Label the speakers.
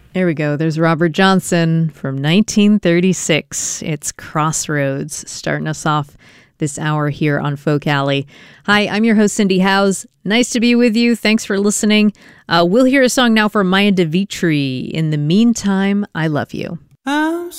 Speaker 1: There we go. There's Robert Johnson from 1936. It's Crossroads, starting us off this hour here on Folk Alley. Hi, I'm your host, Cindy Howes. Nice to be with you. Thanks for listening. We'll hear a song now from Maya DeVitri. In the meantime, I love you.
Speaker 2: I'm